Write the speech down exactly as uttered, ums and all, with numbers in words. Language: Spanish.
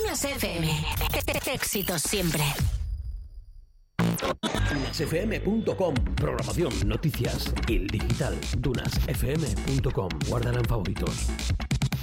Dunas F M. Éxitos siempre. dunas f m punto com. Programación, noticias, el digital. dunas f m punto com. Guárdala en favoritos.